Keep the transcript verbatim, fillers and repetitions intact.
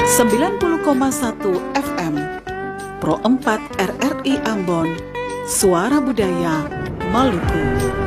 sembilan puluh koma satu F M Pro empat R R I Ambon, Suara Budaya Maluku.